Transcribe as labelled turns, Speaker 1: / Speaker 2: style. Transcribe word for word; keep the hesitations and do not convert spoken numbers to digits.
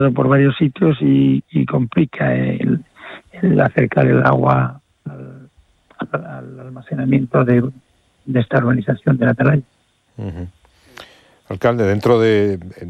Speaker 1: por varios sitios y, y complica el, el acercar el agua al, al, al almacenamiento de, de esta urbanización de la Atalaya.
Speaker 2: Uh-huh. Alcalde, dentro de